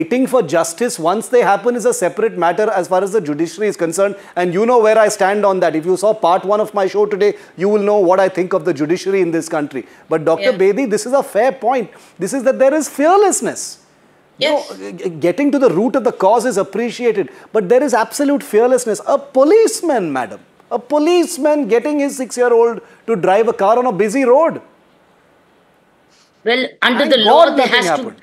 Waiting for justice once they happen is a separate matter as far as the judiciary is concerned, and you know where I stand on that. If you saw part 1 of my show today, you will know what I think of the judiciary in this country. But Dr. Bedi, this is a fair point. This is that there is fearlessness. Yes. You know, getting to the root of the cause is appreciated, but there is absolute fearlessness. A policeman, madam, a policeman getting his 6-year-old to drive a car on a busy road. Well, under the law, there has to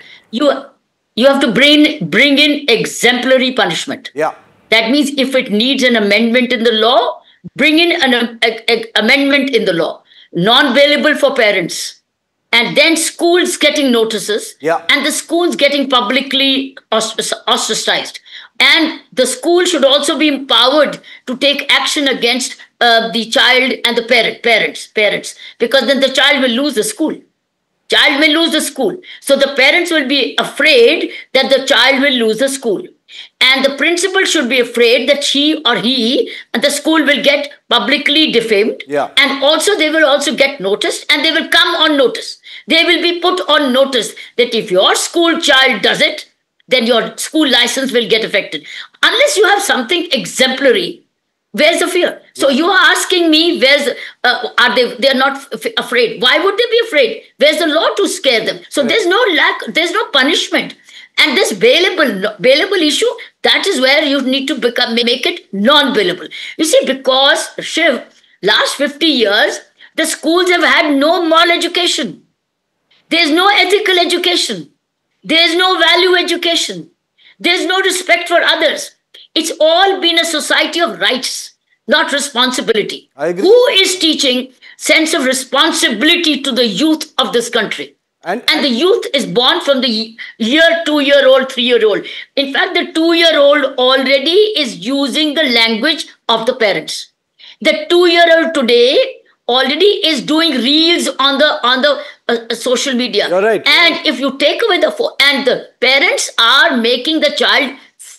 you have to bring in exemplary punishment. Yeah. That means if it needs an amendment in the law, bring in an amendment in the law, non-bailable for parents, and then schools getting notices, and the schools getting publicly ostracized. And the school should also be empowered to take action against the child and the parents, because then the child will lose the school. Child may lose the school. So the parents will be afraid that the child will lose the school. And the principal should be afraid that she or he and the school will get publicly defamed. And also they will also get noticed, and they will come on notice. They will be put on notice that if your school child does it, then your school license will get affected. Unless you have something exemplary, where's the fear? So you are asking me, they're not afraid. Why would they be afraid? Where's the law to scare them? So there's no punishment. And this bailable issue, that is where you need to make it non-bailable. You see, because Shiv, last 50 years, the schools have had no moral education. There's no ethical education. There's no value education. There's no respect for others. It's all been a society of rights, not responsibility. I agree. Who is teaching sense of responsibility to the youth of this country? And the youth is born from the 2-year-old, 3-year-old. In fact, the 2-year-old already is using the language of the parents. The 2-year-old today already is doing reels on the social media. You're right. And if you take away the parents are making the child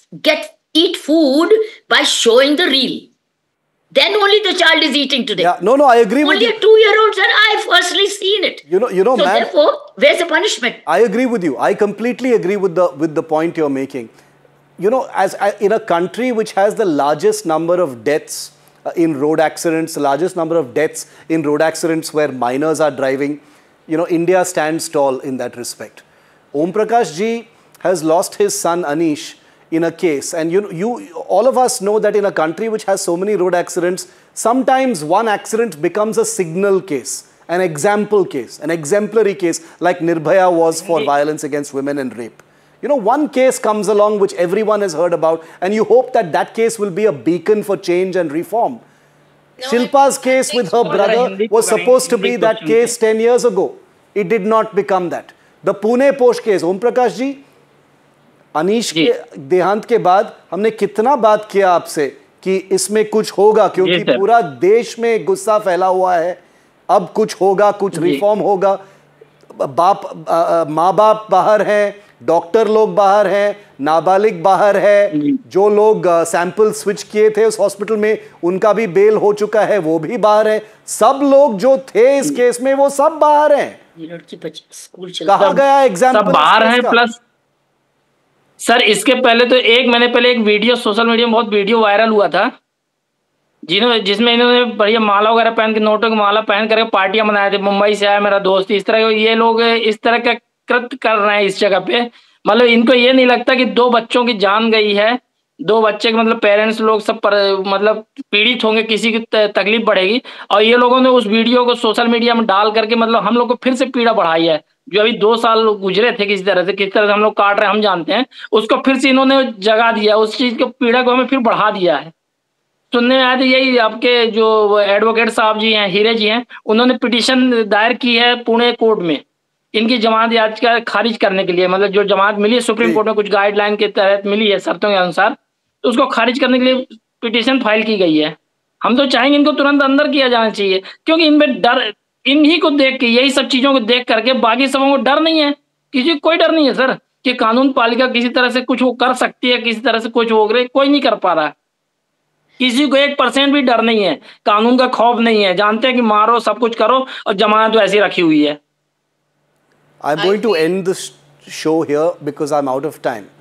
eat food by showing the reel. Then only the child is eating today. Yeah, no, I agree with you. Only a 2-year-old, sir. I've personally seen it. You know, so ma'am, therefore, where's the punishment? I agree with you. I completely agree with the point you're making. You know, in a country which has the largest number of deaths in road accidents, the largest number of deaths in road accidents where minors are driving, you know, India stands tall in that respect. Om Prakash ji has lost his son Anish in a case, and all of us know that in a country which has so many road accidents, sometimes one accident becomes a signal case, an example case, an exemplary case, like Nirbhaya was for violence against women and rape. You know, one case comes along which everyone has heard about, and you hope that that case will be a beacon for change and reform. Shilpa's case with her brother was supposed to be that case 10 years ago. It did not become that. The Pune Posh case, Om Prakash ji, Anish के देहांत के बाद हमने कितना बात किया आपसे कि इसमें कुछ होगा, क्योंकि पूरा देश में गुस्सा फैला हुआ है. अब कुछ होगा, कुछ रिफॉर्म होगा. माँ बाप बाहर हैं, डॉक्टर लोग बाहर हैं, नाबालिग बाहर है, जो लोग सैंपल स्विच किए थे उस हॉस्पिटल में उनका भी बेल हो चुका है, वो भी बाहर है. सब लोग जो थे इस केस में वो सब बाहर हैं. कहा गया एग्जाम्पल बाहर है. प्लस सर, इसके पहले तो एक वीडियो सोशल मीडिया में बहुत वीडियो वायरल हुआ था, जिसमें इन्होंने बढ़िया माला वगैरह पहन के, नोटों की माला पहन करके पार्टियां मनाए थे. मुंबई से आया मेरा दोस्त, इस तरह ये लोग इस तरह का कृत्य कर रहे हैं इस जगह पे. मतलब इनको ये नहीं लगता कि 2 बच्चों की जान गई है, 2 बच्चे के मतलब पेरेंट्स लोग सब मतलब पीड़ित होंगे, किसी की तकलीफ बढ़ेगी. और ये लोगों ने उस वीडियो को सोशल मीडिया में डाल करके मतलब हम लोग को फिर से पीड़ा बढ़ाई है. जो अभी 2 साल गुजरे थे किस तरह से हम लोग काट रहे हैं हम जानते हैं, उसको फिर से इन्होंने जगा दिया, उस चीज को पीड़ा को हमें फिर बढ़ा दिया है. सुनने में आया था यही, आपके जो एडवोकेट साहब जी हैं, हीरे जी हैं, उन्होंने पिटीशन दायर की है पुणे कोर्ट में इनकी जमानत याचिका खारिज करने के लिए. मतलब जो जमानत मिली है सुप्रीम कोर्ट में कुछ गाइडलाइन के तहत मिली है, शर्तों के अनुसार, तो उसको खारिज करने के लिए पिटीशन फाइल की गई है. हम तो चाहेंगे इनको तुरंत अंदर किया जाना चाहिए, क्योंकि इनमें डर, इन्हीं को देख के, यही सब चीजों को देख करके बाकी सबों को डर नहीं है. किसी को कोई डर नहीं है सर कि कानून पालिका किसी तरह से कुछ वो कर सकती है, किसी तरह से कुछ हो गए, कोई नहीं कर पा रहा. किसी को 1% भी डर नहीं है, कानून का खौफ नहीं है. जानते हैं कि मारो, सब कुछ करो, और जमानत तो ऐसी रखी हुई है. I'm going to end this show here because I'm out of time.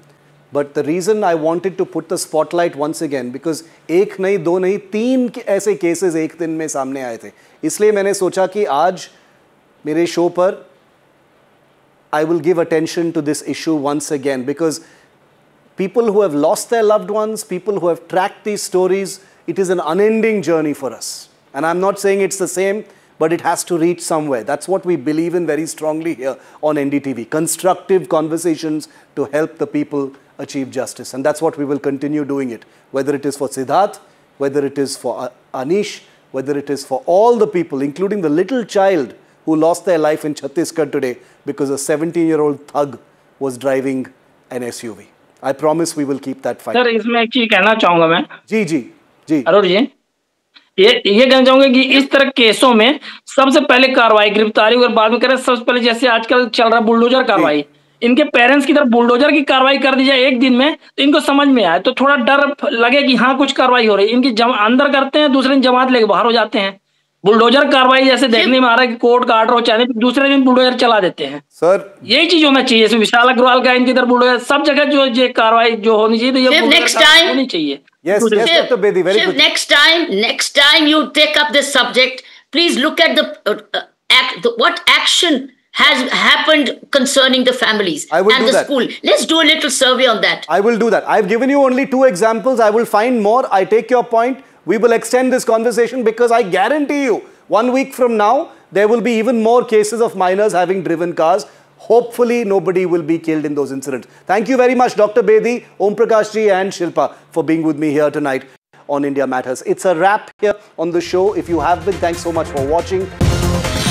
But the reason I wanted to put the spotlight once again, because एक नहीं, दो नहीं, तीन ऐसे cases एक दिन में सामने आए थे. इसलिए मैंने सोचा कि आज मेरे show पर I will give attention to this issue once again, because people who have lost their loved ones, people who have tracked these stories, it is an unending journey for us. And I'm not saying it's the same, but it has to reach somewhere. That's what we believe in very strongly here on NDTV. Constructive conversations to help the people achieve justice. And that's what we will continue doing it. Whether it is for Siddharth, whether it is for Anish, whether it is for all the people, including the little child who lost their life in Chhattisgarh today because a 17-year-old thug was driving an SUV. I promise we will keep that fight. Sir, इसमें एक चीज कहना चाहूंगा मैं. जी जी जी. अरुण जी, ये कहना चाहूंगा कि इस तरह केसों में सबसे पहले कार्रवाई, गिरफ्तारी और बाद में करें. सबसे पहले जैसे आजकल चल रहा बुलडोजर कार्रवाई, इनके पेरेंट्स की तरफ बुलडोजर की कार्रवाई कर दी जाए एक दिन में, तो इनको समझ में आए, तो थोड़ा डर लगे कि हाँ कुछ कार्रवाई हो रही है. इनकी अंदर करते हैं, दूसरे दिन जमात लेके बाहर हो जाते हैं. बुलडोजर कार्रवाई जैसे देखने में आ रहा है कि कोर्ट का आर्डर हो, चाहे दूसरे दिन बुलडोजर चला देते हैं. सर यही चीज होना चाहिए. जैसे विशाल अग्रवाल का इनकी तरफ बुलडोजर, सब जगह जो ये कार्रवाई जो होनी चाहिए, तो ये होनी चाहिए. Yes, Dr. Bedi, very good. Next time you take up this subject, please look at what action has happened concerning the families and the school. Let's do a little survey on that. I will do that. I've given you only 2 examples. I will find more. I take your point. We will extend this conversation because I guarantee you, 1 week from now, there will be even more cases of minors having driven cars. Hopefully, nobody will be killed in those incidents. Thank you very much, Dr. Bedi, Om Prakash ji and Shilpa for being with me here tonight on India Matters. It's a wrap here on the show. If you have been, thanks so much for watching.